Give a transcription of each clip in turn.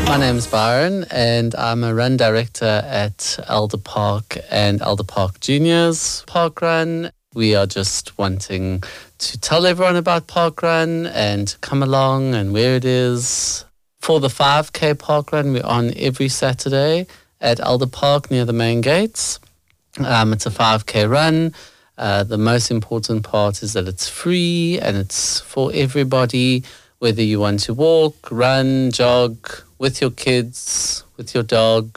My name is Byron and I'm a run director at Elder Park and Elder Park Juniors Park Run. We are just wanting to tell everyone about Park Run and to come along and where it is. For the 5K Park Run, we're on every Saturday at Elder Park near the main gates. It's a 5K run. The most important part is that it's free and it's for everybody, whether you want to walk, run, jog, with your kids, with your dog,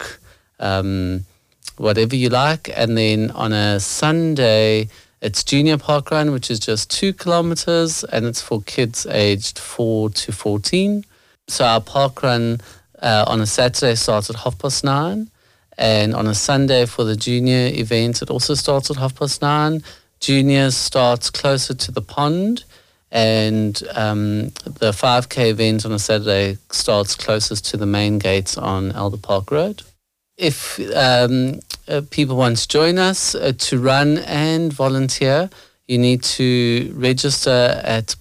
whatever you like. And then on a Sunday, it's Junior Park Run, which is just 2 kilometers, and it's for kids aged 4 to 14. So our park run on a Saturday starts at 9:30, and on a Sunday for the junior event, it also starts at 9:30. Juniors starts closer to the pond, and the 5K event on a Saturday starts closest to the main gates on Elder Park Road. If people want to join us to run and volunteer, you need to register at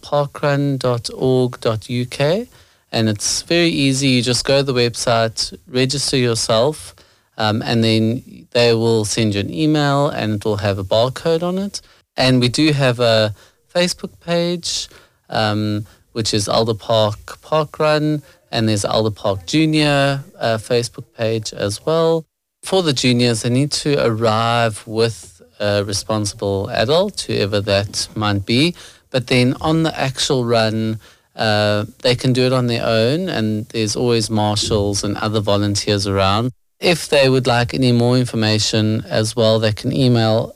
parkrun.org.uk, and it's very easy. You just go to the website, register yourself, and then they will send you an email and it will have a barcode on it. And we do have a Facebook page, which is Elder Park Park Run, and there's Elder Park Junior Facebook page as well. For the juniors, they need to arrive with a responsible adult, whoever that might be. But then on the actual run, they can do it on their own, and there's always marshals and other volunteers around. If they would like any more information as well, they can email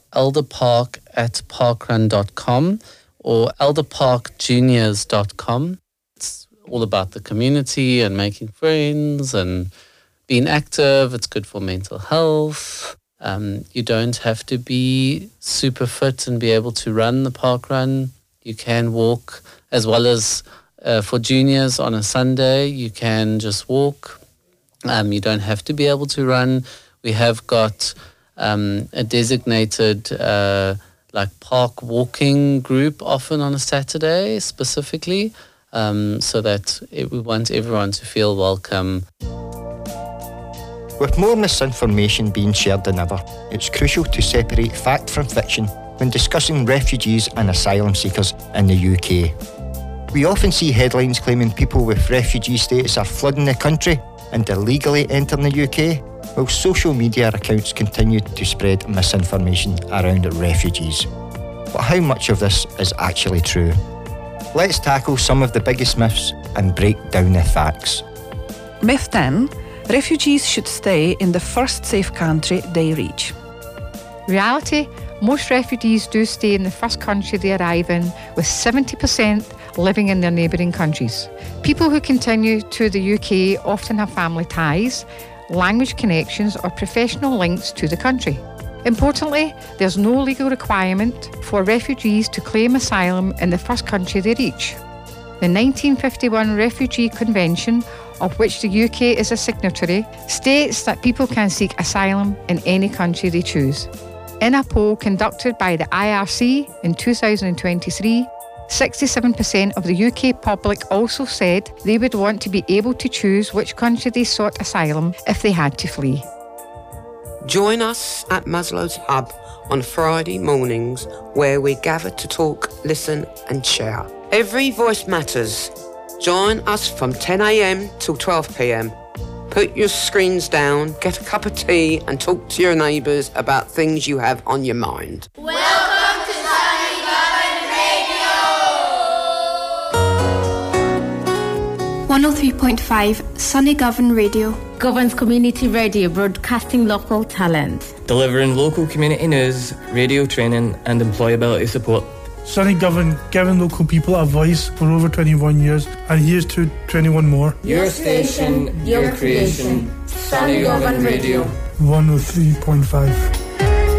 elderpark@parkrun.com or elderparkjuniors.com. It's all about the community and making friends and being active. It's good for mental health. You don't have to be super fit and be able to run the park run. You can walk, as well as for juniors on a Sunday, you can just walk. You don't have to be able to run. We have got a designated park walking group often on a Saturday specifically, so that we want everyone to feel welcome. With more misinformation being shared than ever, it's crucial to separate fact from fiction when discussing refugees and asylum seekers in the UK. We often see headlines claiming people with refugee status are flooding the country and illegally entering the UK, while social media accounts continue to spread misinformation around refugees. But how much of this is actually true? Let's tackle some of the biggest myths and break down the facts. Myth 10. Refugees should stay in the first safe country they reach. Reality, most refugees do stay in the first country they arrive in, with 70% living in their neighbouring countries. People who continue to the UK often have family ties, language connections or professional links to the country. Importantly, there's no legal requirement for refugees to claim asylum in the first country they reach. The 1951 Refugee Convention, of which the UK is a signatory, states that people can seek asylum in any country they choose. In a poll conducted by the IRC in 2023, 67% of the UK public also said they would want to be able to choose which country they sought asylum if they had to flee. Join us at Maslow's Hub on Friday mornings, where we gather to talk, listen and share. Every voice matters. Join us from 10 a.m. till 12 p.m. Put your screens down, get a cup of tea and talk to your neighbours about things you have on your mind. Welcome to Sunny Govan Radio! 103.5 Sunny Govan Radio. Govan's community radio, broadcasting local talent. Delivering local community news, radio training and employability support. Sunny Govan, giving local people a voice for over 21 years, and here's to 21 more. Your station, your creation, Sunny Govan Radio. 103.5.